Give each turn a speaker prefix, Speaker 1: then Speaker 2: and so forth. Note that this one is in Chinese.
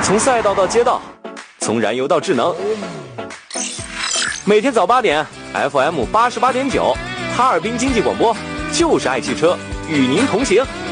Speaker 1: 从赛道到街道，从燃油到智能。每天早8点 ，FM88.9，哈尔滨经济广播，就是爱汽车，与您同行。